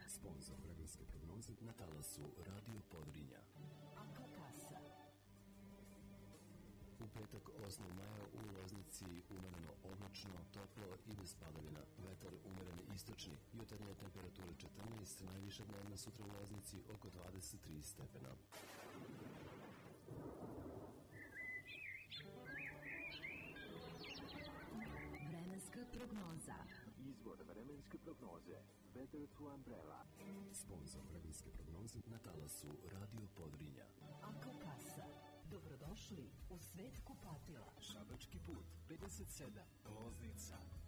Sponzor vremenske prognoze na talasu Radio Podrinja. Aka kasa. U petak 8. maja u Loznici umereno oblačno, toplo i bez padavina. Vetar umeren istočni, jutarnja temperatura 14, najviša dnevna sutra u Loznici oko 23 stepena. Vremenska prognoza. Izvor vremenske prognoze. Weather to Umbrella. Sponzor vremenske prognoze na talasu Radio Podrinja. Aka kasa. Dobrodošli u svet kupatila. Šabački put 57, Loznica.